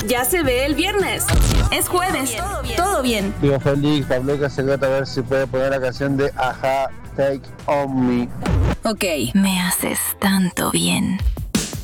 Ya se ve el viernes. Es jueves. Todo bien. Digo Félix, Pablo que se trata a ver si puede poner la canción de Aja, Take On Me. Ok. Me haces tanto bien.